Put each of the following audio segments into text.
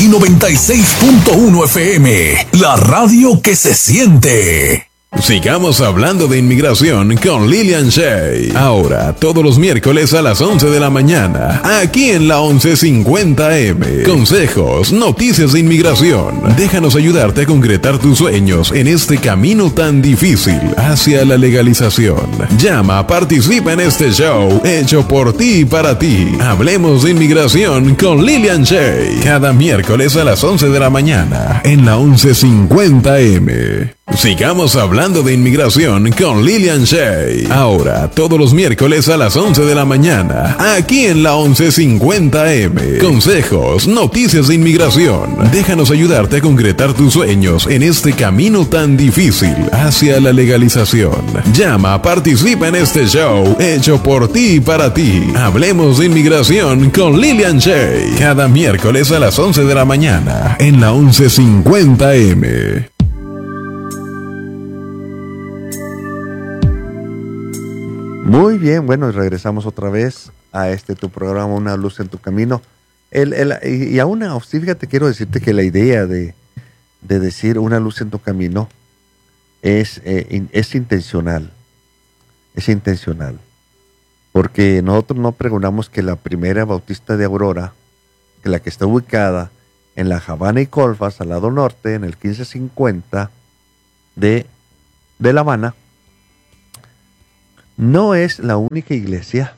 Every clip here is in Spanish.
y 96.1 FM, la radio que se siente. Sigamos hablando de inmigración con Lilian Shay. Ahora, todos los miércoles a las 11 de la mañana, aquí en la 1150M. Consejos, noticias de inmigración. Déjanos ayudarte a concretar tus sueños en este camino tan difícil hacia la legalización. Llama, participa en este show hecho por ti y para ti. Hablemos de inmigración con Lilian Shay. Cada miércoles a las 11 de la mañana en la 1150M. Sigamos hablando de inmigración con Lilian Shay. Ahora, todos los miércoles a las 11 de la mañana, aquí en la 1150M. Consejos, noticias de inmigración. Déjanos ayudarte a concretar tus sueños en este camino tan difícil hacia la legalización. Llama, participa en este show hecho por ti y para ti. Hablemos de inmigración con Lilian Shay. Cada miércoles a las 11 de la mañana en la 1150M. Muy bien, bueno, regresamos otra vez a tu programa, Una Luz en tu Camino. Y aún, fíjate, quiero decirte que la idea de decir una luz en tu camino es intencional. Es intencional. Porque nosotros no pregonamos que la primera bautista de Aurora, que la que está ubicada en la Habana y Colfax, al lado norte, en el 1550 de La Habana, no es la única iglesia,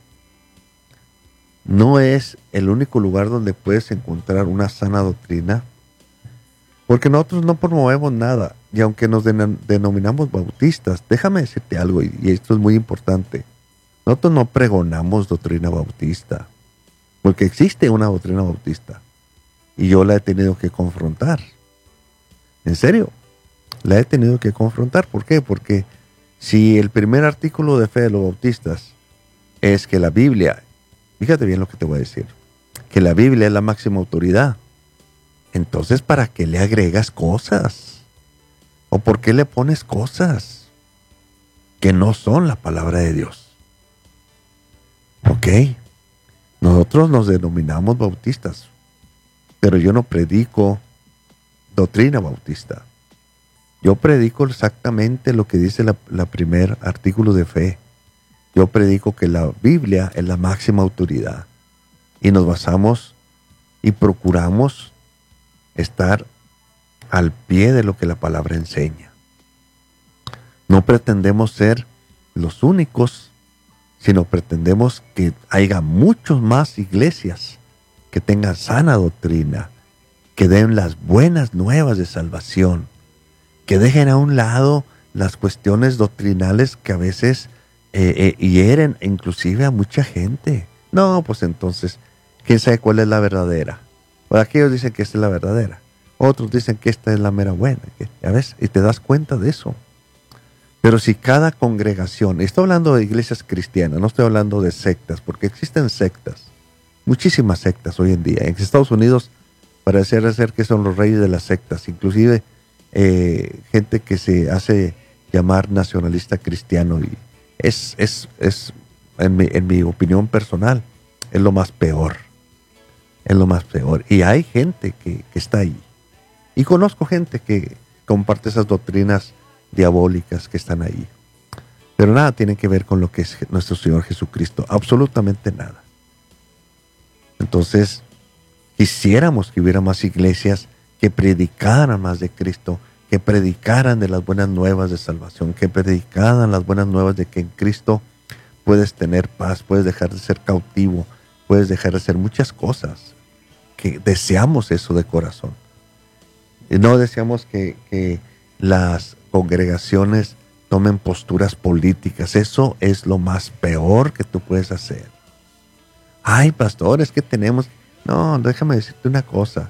no es el único lugar donde puedes encontrar una sana doctrina, porque nosotros no promovemos nada, y aunque nos denominamos bautistas, déjame decirte algo, y esto es muy importante, nosotros no pregonamos doctrina bautista, porque existe una doctrina bautista, y yo la he tenido que confrontar, en serio, la he tenido que confrontar. ¿Por qué? Porque si el primer artículo de fe de los bautistas es que la Biblia, fíjate bien lo que te voy a decir, que la Biblia es la máxima autoridad, entonces ¿para qué le agregas cosas? ¿O por qué le pones cosas que no son la palabra de Dios? Ok, nosotros nos denominamos bautistas, pero yo no predico doctrina bautista. Yo predico exactamente lo que dice la primer artículo de fe. Yo predico que la Biblia es la máxima autoridad. Y nos basamos y procuramos estar al pie de lo que la palabra enseña. No pretendemos ser los únicos, sino pretendemos que haya muchos más iglesias que tengan sana doctrina, que den las buenas nuevas de salvación, que dejen a un lado las cuestiones doctrinales que a veces hieren inclusive a mucha gente. No, pues entonces, ¿quién sabe cuál es la verdadera? Pues aquellos dicen que esta es la verdadera, otros dicen que esta es la mera buena, ¿ya ves? Y te das cuenta de eso. Pero si cada congregación, estoy hablando de iglesias cristianas, no estoy hablando de sectas, porque existen sectas, muchísimas sectas hoy en día. En Estados Unidos parece ser que son los reyes de las sectas, inclusive gente que se hace llamar nacionalista cristiano, y es en mi opinión personal, es lo más peor. Es lo más peor. Y hay gente que está ahí. Y conozco gente que comparte esas doctrinas diabólicas que están ahí. Pero nada tiene que ver con lo que es nuestro Señor Jesucristo. Absolutamente nada. Entonces, quisiéramos que hubiera más iglesias que predicaran más de Cristo, que predicaran de las buenas nuevas de salvación, que predicaran las buenas nuevas de que en Cristo puedes tener paz, puedes dejar de ser cautivo, puedes dejar de hacer muchas cosas. Que deseamos eso de corazón. Y no deseamos que las congregaciones tomen posturas políticas. Eso es lo más peor que tú puedes hacer. Ay, pastor, es que tenemos... No, déjame decirte una cosa.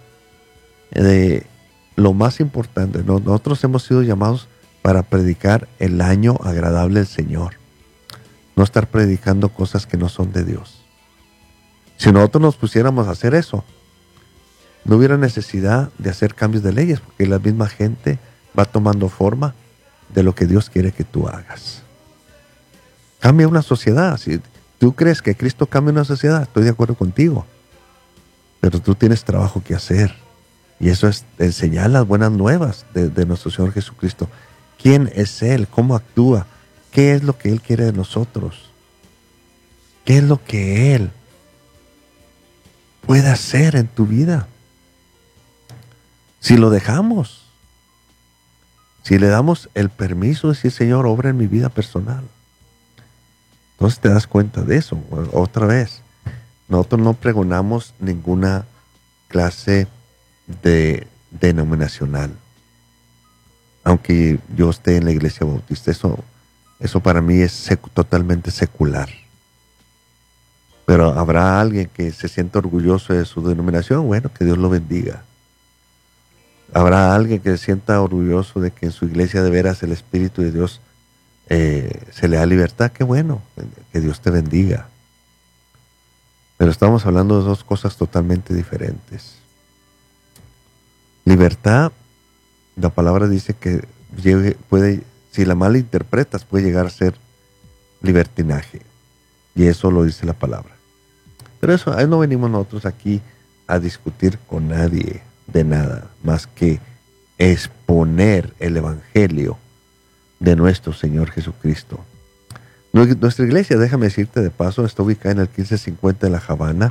Lo más importante, nosotros hemos sido llamados para predicar el año agradable del Señor. No estar predicando cosas que no son de Dios. Si nosotros nos pusiéramos a hacer eso, no hubiera necesidad de hacer cambios de leyes, porque la misma gente va tomando forma de lo que Dios quiere que tú hagas. Cambia una sociedad. Si tú crees que Cristo cambia una sociedad, estoy de acuerdo contigo. Pero tú tienes trabajo que hacer. Y eso es enseñar las buenas nuevas de nuestro Señor Jesucristo. ¿Quién es Él? ¿Cómo actúa? ¿Qué es lo que Él quiere de nosotros? ¿Qué es lo que Él puede hacer en tu vida? Si lo dejamos, si le damos el permiso de decir, Señor, obra en mi vida personal. Entonces te das cuenta de eso. Otra vez, nosotros no pregonamos ninguna clase de denominacional. Aunque yo esté en la iglesia bautista, eso para mí es totalmente secular. Pero habrá alguien que se sienta orgulloso de su denominación, bueno, que Dios lo bendiga. Habrá alguien que se sienta orgulloso de que en su iglesia de veras el Espíritu de Dios se le da libertad, qué bueno, que Dios te bendiga. Pero estamos hablando de dos cosas totalmente diferentes. Libertad, la palabra dice que puede, si la malinterpretas, puede llegar a ser libertinaje. Y eso lo dice la palabra. Pero eso, ahí no venimos nosotros aquí a discutir con nadie de nada, más que exponer el evangelio de nuestro Señor Jesucristo. Nuestra iglesia, déjame decirte de paso, está ubicada en el 1550 de La Habana,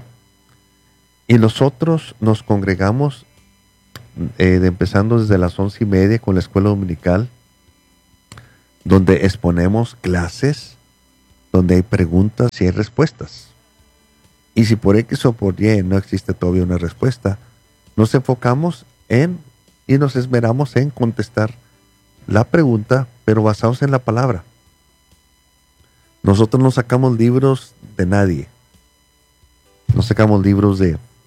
y nosotros nos congregamos empezando desde las 11:30 con la escuela dominical, donde exponemos clases, donde hay preguntas y hay respuestas. Y si por X o por Y no existe todavía una respuesta, nos enfocamos y nos esmeramos en contestar la pregunta, pero basados en la palabra. Nosotros no sacamos libros de nadie. No sacamos libros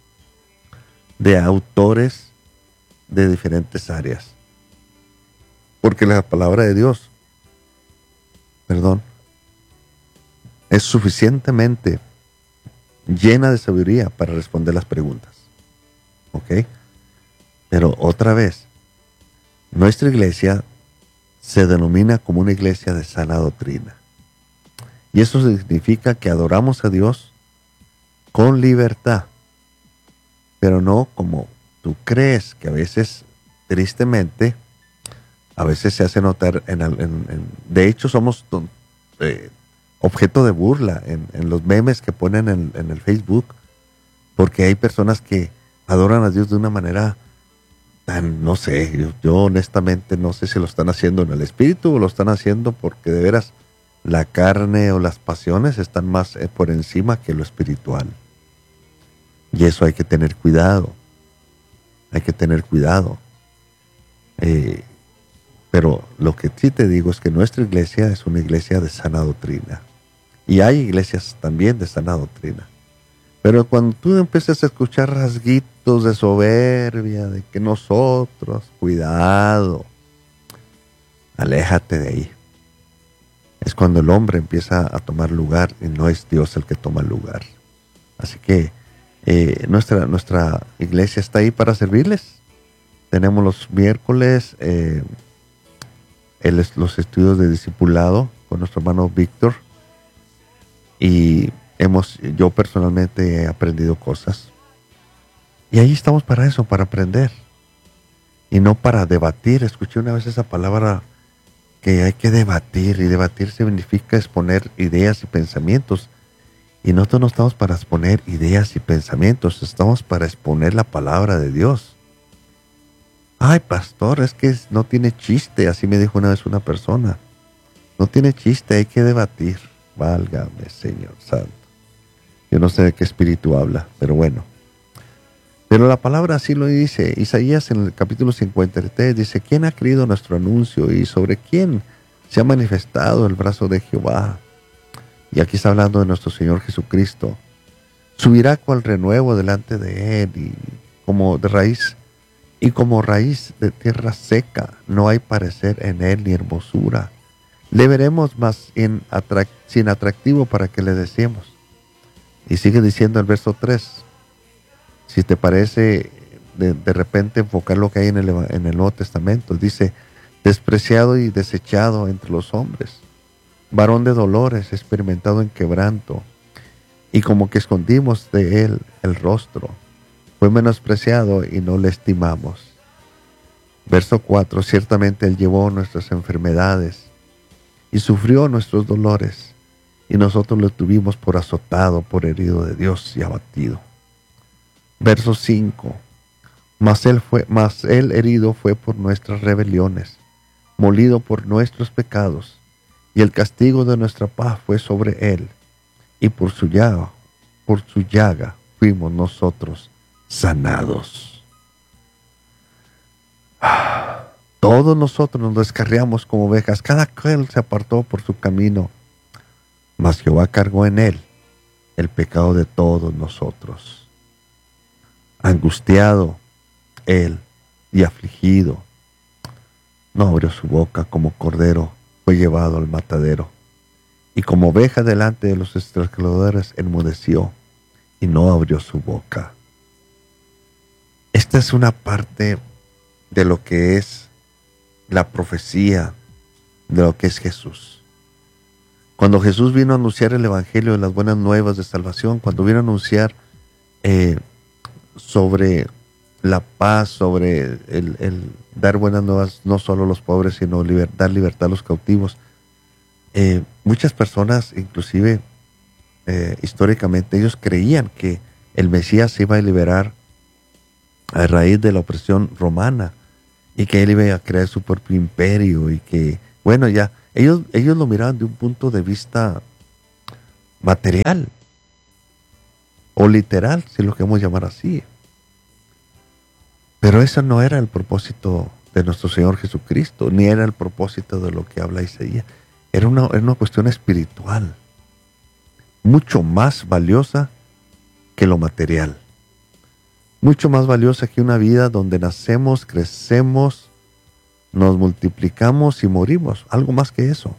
de autores de diferentes áreas. Porque la palabra de Dios, es suficientemente llena de sabiduría para responder las preguntas. ¿Ok? Pero otra vez, nuestra iglesia se denomina como una iglesia de sana doctrina. Y eso significa que adoramos a Dios con libertad, pero no como tú crees, que a veces, tristemente, a veces se hace notar, de hecho somos objeto de burla en los memes que ponen en el Facebook, porque hay personas que adoran a Dios de una manera tan, no sé, yo honestamente no sé si lo están haciendo en el espíritu o lo están haciendo porque de veras la carne o las pasiones están más por encima que lo espiritual. Y eso hay que tener cuidado. Hay que tener cuidado. Pero lo que sí te digo es que nuestra iglesia es una iglesia de sana doctrina. Y hay iglesias también de sana doctrina. Pero cuando tú empiezas a escuchar rasguitos de soberbia, de que nosotros, cuidado, aléjate de ahí. Es cuando el hombre empieza a tomar lugar y no es Dios el que toma el lugar. Así que nuestra iglesia está ahí para servirles. Tenemos los miércoles los estudios de discipulado con nuestro hermano Víctor. Y yo personalmente he aprendido cosas. Y ahí estamos para eso, para aprender. Y no para debatir. Escuché una vez esa palabra que hay que debatir. Y debatir significa exponer ideas y pensamientos. Y nosotros no estamos para exponer ideas y pensamientos. Estamos para exponer la palabra de Dios. Ay, pastor, es que no tiene chiste. Así me dijo una vez una persona. No tiene chiste, hay que debatir. Válgame, Señor Santo. Yo no sé de qué espíritu habla, pero bueno. Pero la palabra así lo dice. Isaías en el capítulo 53 dice, ¿quién ha creído nuestro anuncio? ¿Y sobre quién se ha manifestado el brazo de Jehová? Y aquí está hablando de nuestro Señor Jesucristo. Subirá cual renuevo delante de él y como raíz de tierra seca. No hay parecer en él ni hermosura. Le veremos más sin atractivo para que le deseemos. Y sigue diciendo el verso 3. Si te parece de repente enfocar lo que hay en el Nuevo Testamento, dice, despreciado y desechado entre los hombres, varón de dolores, experimentado en quebranto, y como que escondimos de él el rostro. fue menospreciado y no le estimamos. Verso 4, ciertamente Él llevó nuestras enfermedades y sufrió nuestros dolores, y nosotros lo tuvimos por azotado, por herido de Dios y abatido. Verso 5, mas él herido fue por nuestras rebeliones, molido por nuestros pecados, y el castigo de nuestra paz fue sobre él, y por su llaga fuimos nosotros sanados. Todos nosotros nos descarriamos como ovejas, cada cual se apartó por su camino, mas Jehová cargó en él el pecado de todos nosotros. Angustiado él y afligido, no abrió su boca, como cordero fue llevado al matadero, y como oveja delante de los estranguladores enmudeció y no abrió su boca. Esta es una parte de lo que es la profecía de lo que es Jesús. Cuando Jesús vino a anunciar el evangelio de las buenas nuevas de salvación, cuando vino a anunciar sobre la paz, sobre el dar buenas nuevas no solo a los pobres, sino dar libertad a los cautivos, muchas personas, inclusive históricamente, ellos creían que el Mesías se iba a liberar a raíz de la opresión romana, y que él iba a crear su propio imperio, y que, bueno, ya, ellos lo miraban de un punto de vista material, o literal, si lo queremos llamar así. Pero eso no era el propósito de nuestro Señor Jesucristo, ni era el propósito de lo que habla Isaías. Era una cuestión espiritual, mucho más valiosa que lo material. Mucho más valiosa que una vida donde nacemos, crecemos, nos multiplicamos y morimos. Algo más que eso.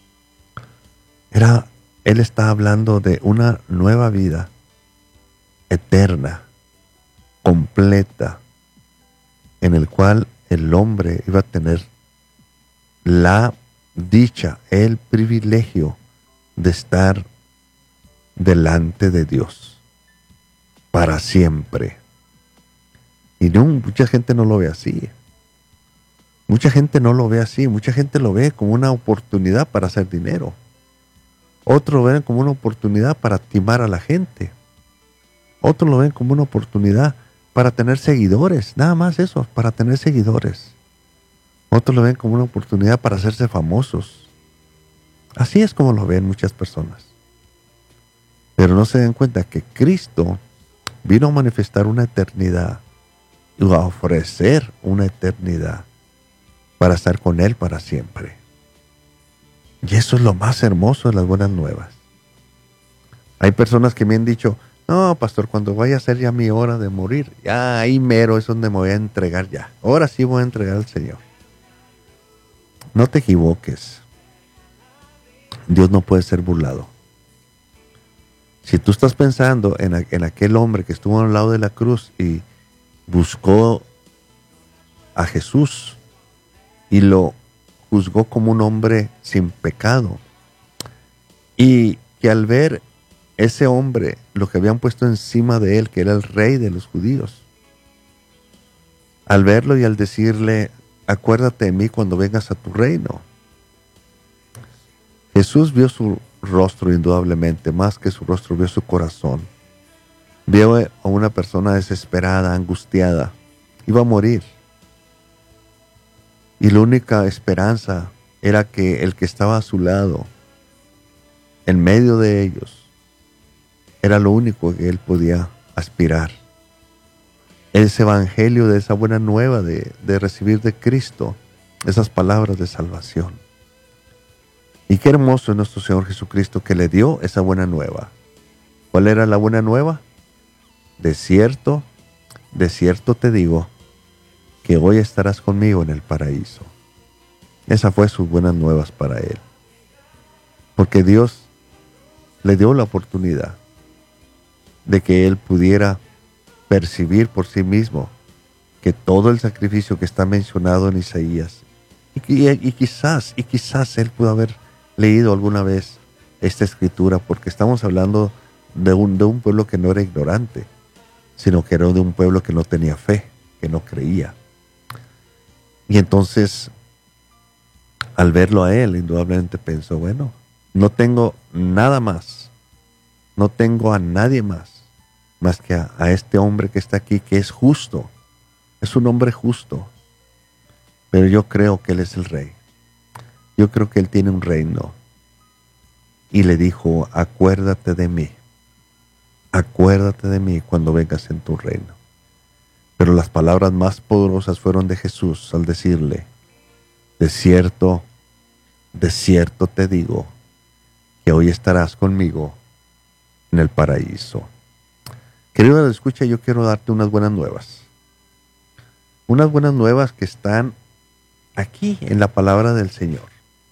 Él está hablando de una nueva vida eterna, completa, en el cual el hombre iba a tener la dicha, el privilegio de estar delante de Dios para siempre. Y no, mucha gente no lo ve así. Mucha gente no lo ve así. Mucha gente lo ve como una oportunidad para hacer dinero. Otros lo ven como una oportunidad para timar a la gente. Otros lo ven como una oportunidad para tener seguidores. Nada más eso, para tener seguidores. Otros lo ven como una oportunidad para hacerse famosos. Así es como lo ven muchas personas. Pero no se dan cuenta que Cristo vino a manifestar una eternidad y a ofrecer una eternidad para estar con Él para siempre. Y eso es lo más hermoso de las buenas nuevas. Hay personas que me han dicho, no, pastor, cuando vaya a ser ya mi hora de morir, ya ahí mero es donde me voy a entregar ya. Ahora sí voy a entregar al Señor. No te equivoques. Dios no puede ser burlado. Si tú estás pensando en aquel hombre que estuvo al lado de la cruz y buscó a Jesús y lo juzgó como un hombre sin pecado, y que al ver ese hombre lo que habían puesto encima de él, que era el rey de los judíos, al verlo y al decirle, acuérdate de mí cuando vengas a tu reino, Jesús vio su rostro indudablemente, más que su rostro, vio su corazón. Vio a una persona desesperada, angustiada, iba a morir. Y la única esperanza era que el que estaba a su lado, en medio de ellos, era lo único que él podía aspirar. Ese evangelio de esa buena nueva de recibir de Cristo, esas palabras de salvación. Y qué hermoso es nuestro Señor Jesucristo que le dio esa buena nueva. ¿Cuál era la buena nueva? De cierto te digo, que hoy estarás conmigo en el paraíso. Esa fue sus buenas nuevas para él. Porque Dios le dio la oportunidad de que él pudiera percibir por sí mismo que todo el sacrificio que está mencionado en Isaías, y quizás él pudo haber leído alguna vez esta escritura, porque estamos hablando de un pueblo que no era ignorante. sino que era de un pueblo que no tenía fe, que no creía. Y entonces, al verlo a él, indudablemente pensó, bueno, no tengo nada más, no tengo a nadie más que a este hombre que está aquí, que es justo, es un hombre justo, pero yo creo que él es el rey, yo creo que él tiene un reino. Y le dijo, acuérdate de mí cuando vengas en tu reino. Pero las palabras más poderosas fueron de Jesús al decirle, de cierto te digo, que hoy estarás conmigo en el paraíso. Querido, escucha, yo quiero darte unas buenas nuevas. Unas buenas nuevas que están aquí en la palabra del Señor.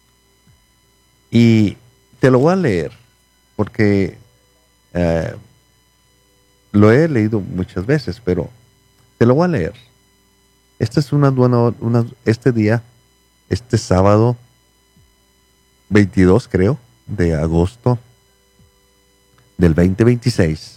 Y te lo voy a leer porque lo he leído muchas veces, pero te lo voy a leer. Esta es este día, este sábado 22, creo, de agosto del 2026.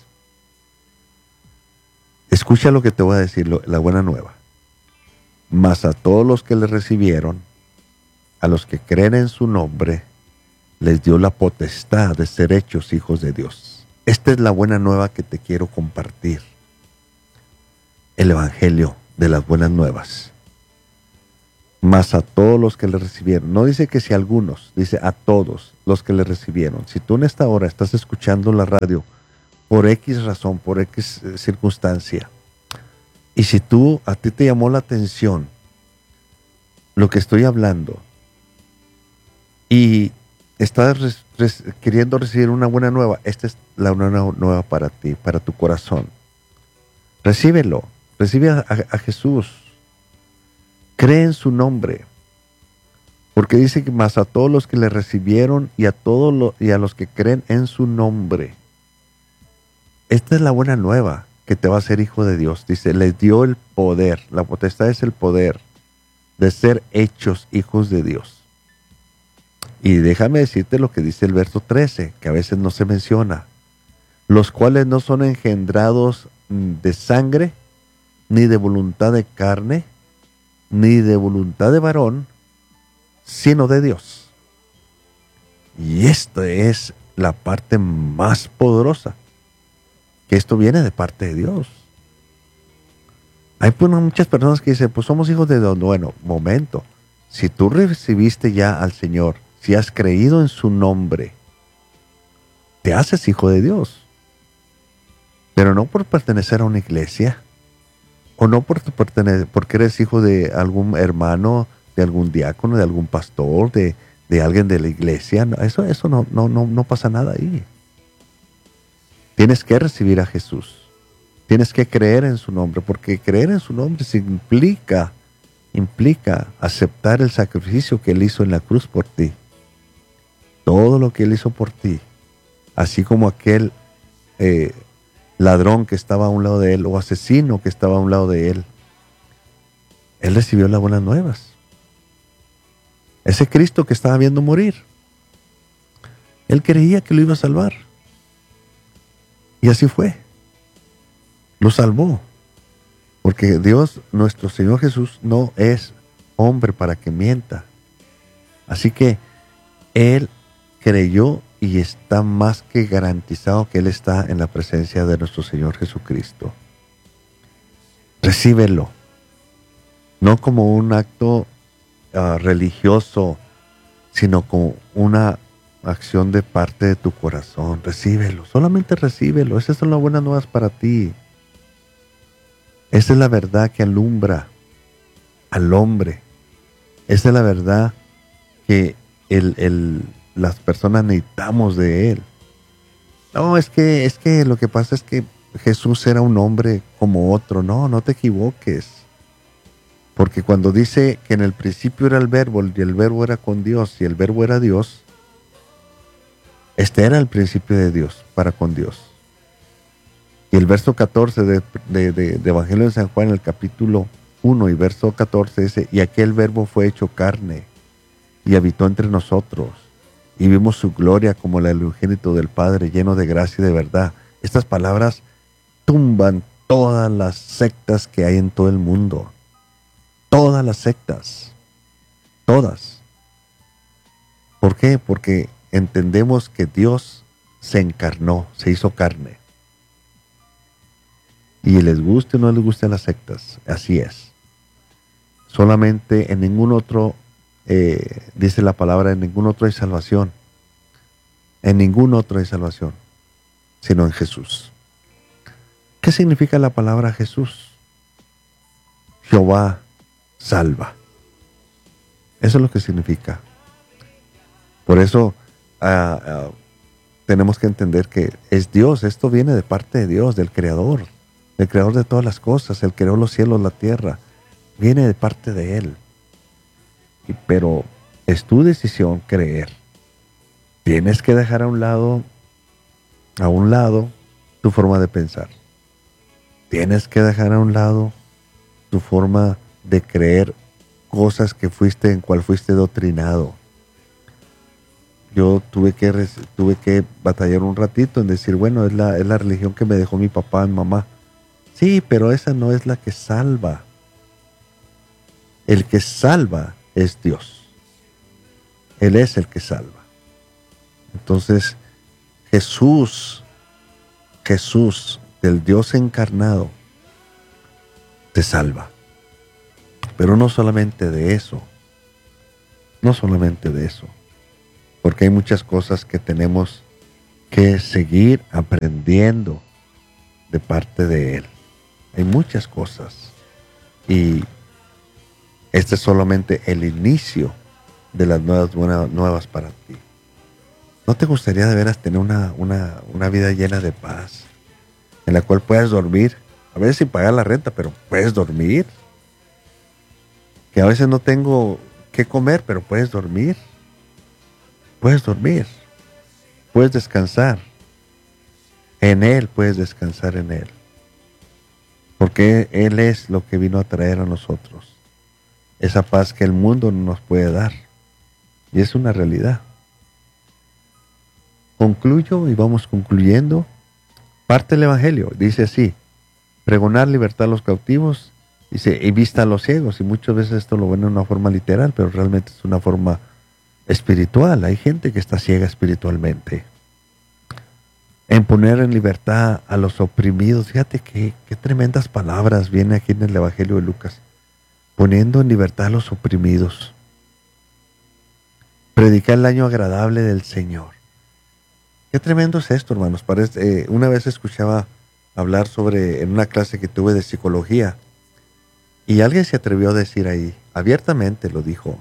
Escucha lo que te voy a decir, la buena nueva. Mas a todos los que le recibieron, a los que creen en su nombre, les dio la potestad de ser hechos hijos de Dios. Esta es la buena nueva que te quiero compartir. El evangelio de las buenas nuevas. Mas a todos los que le recibieron. No dice que si algunos, dice a todos los que le recibieron. Si tú en esta hora estás escuchando la radio por X razón, por X circunstancia, y si a ti te llamó la atención lo que estoy hablando, y estás queriendo recibir una buena nueva, esta es la buena nueva para ti, para tu corazón. Recíbelo, recibe a Jesús. Cree en su nombre. Porque dice que más a todos los que le recibieron y a los que creen en su nombre. Esta es la buena nueva que te va a hacer hijo de Dios. Dice, les dio el poder, la potestad es el poder de ser hechos hijos de Dios. Y déjame decirte lo que dice el verso 13, que a veces no se menciona. Los cuales no son engendrados de sangre, ni de voluntad de carne, ni de voluntad de varón, sino de Dios. Y esta es la parte más poderosa, que esto viene de parte de Dios. Hay muchas personas que dicen, pues somos hijos de Dios. Bueno, momento, si tú recibiste ya al Señor, si has creído en su nombre, te haces hijo de Dios. Pero no por pertenecer a una iglesia, o no porque eres hijo de algún hermano, de algún diácono, de algún pastor, de alguien de la iglesia. No, eso no pasa nada ahí. Tienes que recibir a Jesús. Tienes que creer en su nombre, porque creer en su nombre implica aceptar el sacrificio que Él hizo en la cruz por ti. Todo lo que Él hizo por ti, así como aquel ladrón que estaba a un lado de Él, o asesino que estaba a un lado de Él, Él recibió las buenas nuevas. Ese Cristo que estaba viendo morir, Él creía que lo iba a salvar. Y así fue. Lo salvó. Porque Dios, nuestro Señor Jesús, no es hombre para que mienta. Así que Él creyó y está más que garantizado que Él está en la presencia de nuestro Señor Jesucristo. Recíbelo. No como un acto religioso, sino como una acción de parte de tu corazón. Recíbelo, solamente recíbelo. Esas son las buenas nuevas para ti. Esa es la verdad que alumbra al hombre. Esa es la verdad que las personas necesitamos de Él. No, es que lo que pasa es que Jesús era un hombre como otro. No te equivoques. Porque cuando dice que en el principio era el verbo, y el verbo era con Dios, y el verbo era Dios, este era el principio de Dios para con Dios. Y el verso 14 de Evangelio de San Juan, en el capítulo 1 y verso 14 dice, y aquel verbo fue hecho carne y habitó entre nosotros, y vimos su gloria como la del unigénito del Padre, lleno de gracia y de verdad. Estas palabras tumban todas las sectas que hay en todo el mundo. Todas las sectas. Todas. ¿Por qué? Porque entendemos que Dios se encarnó, se hizo carne. Y les guste o no les gusten las sectas, así es. Solamente en ningún otro, dice la palabra, en ningún otro hay salvación. En ningún otro hay salvación, sino en Jesús. ¿Qué significa la palabra Jesús? Jehová salva. Eso es lo que significa. Por eso tenemos que entender que es Dios. Esto viene de parte de Dios, del Creador de todas las cosas, el creó los cielos, la tierra. Viene de parte de Él. Pero es tu decisión creer. Tienes que dejar a un lado tu forma de pensar. Tienes que dejar a un lado tu forma de creer cosas en cual fuiste doctrinado. Yo tuve que batallar un ratito en decir, bueno, es la religión que me dejó mi papá y mamá. Sí, pero esa no es la que salva. El que salva es Dios. Él es el que salva. Entonces, Jesús, del Dios encarnado, te salva. Pero no solamente de eso. Porque hay muchas cosas que tenemos que seguir aprendiendo de parte de Él. Hay muchas cosas. Y este es solamente el inicio de las nuevas para ti. ¿No te gustaría de veras tener una vida llena de paz? En la cual puedas dormir, a veces sin pagar la renta, pero puedes dormir. Que a veces no tengo qué comer, pero puedes dormir. Puedes dormir. Puedes descansar. En Él puedes descansar en Él. Porque Él es lo que vino a traer a nosotros. Esa paz que el mundo no nos puede dar. Y es una realidad. Concluyo y vamos concluyendo. Parte del Evangelio. Dice así. Pregonar libertad a los cautivos. Dice, y vista a los ciegos. Y muchas veces esto lo ven en una forma literal, pero realmente es una forma espiritual. Hay gente que está ciega espiritualmente. En poner en libertad a los oprimidos. Fíjate qué tremendas palabras vienen aquí en el Evangelio de Lucas. Poniendo en libertad a los oprimidos. Predicar el año agradable del Señor. Qué tremendo es esto, hermanos. Una vez escuchaba hablar en una clase que tuve de psicología. Y alguien se atrevió a decir ahí, abiertamente lo dijo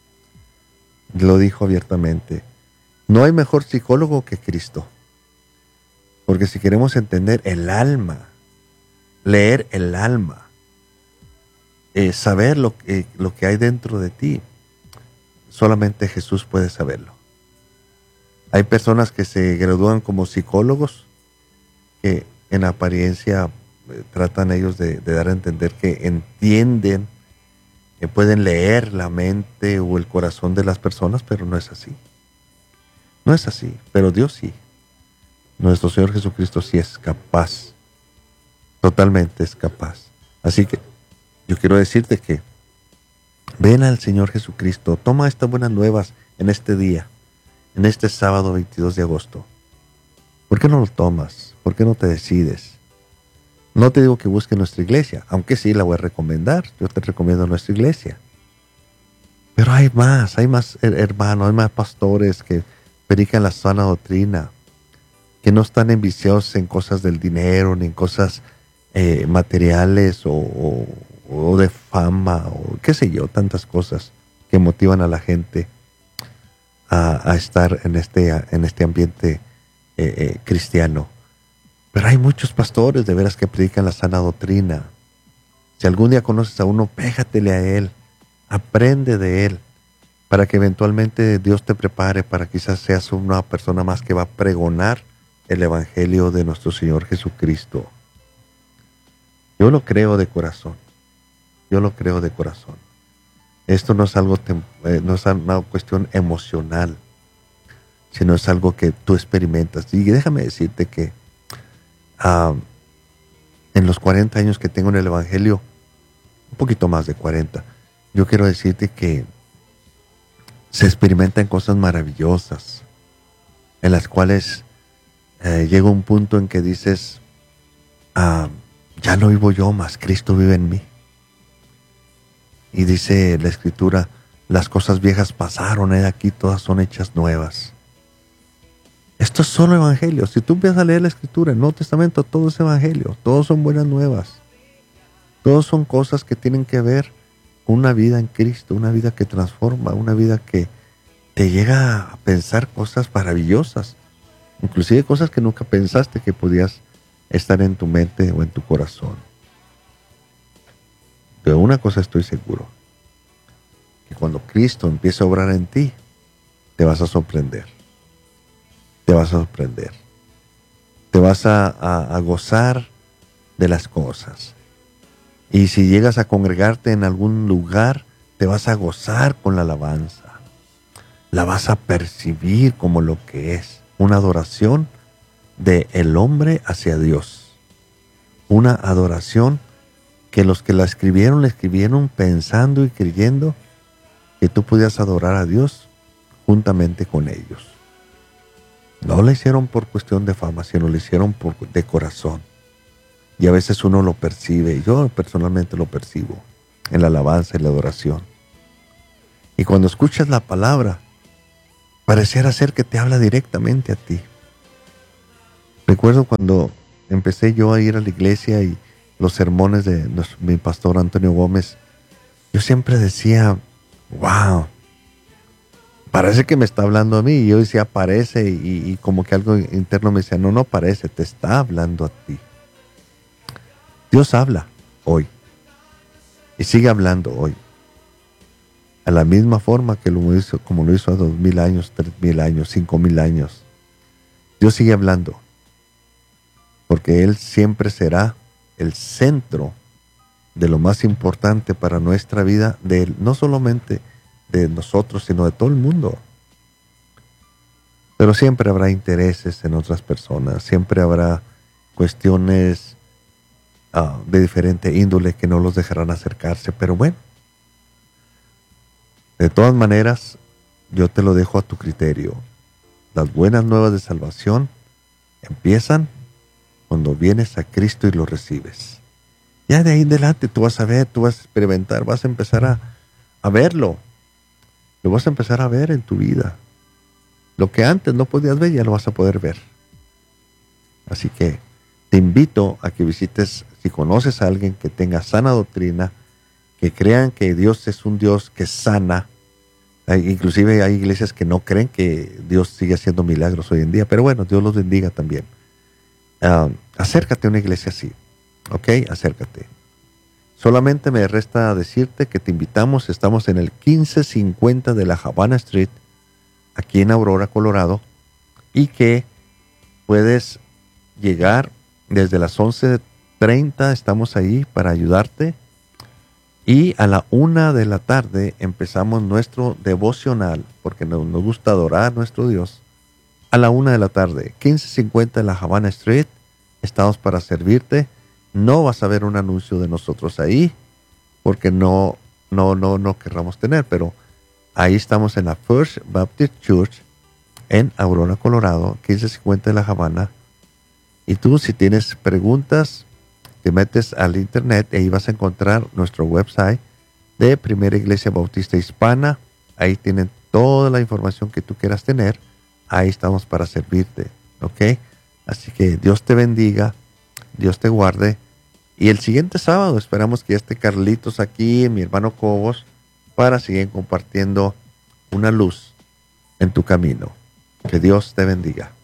abiertamente, no hay mejor psicólogo que Cristo. Porque si queremos entender el alma, leer el alma, saber lo que hay dentro de ti, solamente Jesús puede saberlo. Hay personas que se gradúan como psicólogos que en apariencia tratan ellos de dar a entender que entienden, que pueden leer la mente o el corazón de las personas, pero no es así. No es así, pero Dios sí. Nuestro Señor Jesucristo sí es capaz, totalmente es capaz. Así que yo quiero decirte que ven al Señor Jesucristo, toma estas buenas nuevas en este día, en este sábado 22 de agosto. ¿Por qué no lo tomas? ¿Por qué no te decides? No te digo que busques nuestra iglesia, aunque sí la voy a recomendar. Yo te recomiendo nuestra iglesia. Pero hay más hermanos, hay más pastores que predican la sana doctrina, que no están enviciados en cosas del dinero, ni en cosas materiales o de fama, o qué sé yo, tantas cosas que motivan a la gente a estar en este ambiente cristiano. Pero hay muchos pastores de veras que predican la sana doctrina. Si algún día conoces a uno, pégatele a él, aprende de él, para que eventualmente Dios te prepare para quizás seas una persona más que va a pregonar el Evangelio de nuestro Señor Jesucristo. Yo lo creo de corazón. Esto no es algo, no es una cuestión emocional, sino es algo que tú experimentas. Y déjame decirte que en los 40 años que tengo en el Evangelio, un poquito más de 40, yo quiero decirte que se experimentan cosas maravillosas, en las cuales llega un punto en que dices, ya no vivo yo, más Cristo vive en mí. Y dice la Escritura, las cosas viejas pasaron, aquí todas son hechas nuevas. Esto es solo Evangelio. Si tú empiezas a leer la Escritura, el Nuevo Testamento, todo es Evangelio, todos son buenas nuevas. Todos son cosas que tienen que ver con una vida en Cristo, una vida que transforma, una vida que te llega a pensar cosas maravillosas, inclusive cosas que nunca pensaste que podías estar en tu mente o en tu corazón. De una cosa estoy seguro, que cuando Cristo empiece a obrar en ti, te vas a sorprender. Te vas a sorprender. Te vas a gozar de las cosas. Y si llegas a congregarte en algún lugar, te vas a gozar con la alabanza. La vas a percibir como lo que es, una adoración del hombre hacia Dios. Una adoración que los que la escribieron pensando y creyendo que tú podías adorar a Dios juntamente con ellos. No lo hicieron por cuestión de fama, sino lo hicieron de corazón. Y a veces uno lo percibe, yo personalmente lo percibo, en la alabanza y la adoración. Y cuando escuchas la palabra, pareciera ser que te habla directamente a ti. Recuerdo cuando empecé yo a ir a la iglesia y los sermones de mi pastor Antonio Gómez, yo siempre decía, wow, parece que me está hablando a mí. Y yo decía, parece, y como que algo interno me decía, no parece, te está hablando a ti. Dios habla hoy y sigue hablando hoy, a la misma forma que como lo hizo hace 2000 años, 3000 años, 5000 años. Dios sigue hablando, porque Él siempre será el centro de lo más importante para nuestra vida, no solamente de nosotros, sino de todo el mundo. Pero siempre habrá intereses en otras personas, siempre habrá cuestiones de diferente índole que no los dejarán acercarse, pero bueno, de todas maneras, yo te lo dejo a tu criterio. Las buenas nuevas de salvación empiezan cuando vienes a Cristo y lo recibes. Ya de ahí en adelante tú vas a ver, tú vas a experimentar, vas a empezar a verlo. Lo vas a empezar a ver en tu vida. Lo que antes no podías ver, ya lo vas a poder ver. Así que te invito a que visites, si conoces a alguien que tenga sana doctrina, que crean que Dios es un Dios que sana. Inclusive hay iglesias que no creen que Dios sigue haciendo milagros hoy en día, pero bueno, Dios los bendiga también. Acércate a una iglesia así, ¿ok? Acércate. Solamente me resta decirte que te invitamos, estamos en el 1550 de la Havana Street, aquí en Aurora, Colorado, y que puedes llegar desde las 11:30, estamos ahí para ayudarte, y a la 1 de la tarde empezamos nuestro devocional, porque nos gusta adorar a nuestro Dios. A la 1 de la tarde, 1550 de la Havana Street, estamos para servirte. No vas a ver un anuncio de nosotros ahí, porque no querramos tener, pero ahí estamos en la First Baptist Church en Aurora, Colorado, 1550 de la Havana. Y tú, si tienes preguntas, te metes al internet y ahí vas a encontrar nuestro website de Primera Iglesia Bautista Hispana. Ahí tienen toda la información que tú quieras tener. Ahí estamos para servirte, ¿ok? Así que Dios te bendiga, Dios te guarde. Y el siguiente sábado esperamos que ya esté Carlitos aquí, mi hermano Cobos, para seguir compartiendo una luz en tu camino. Que Dios te bendiga.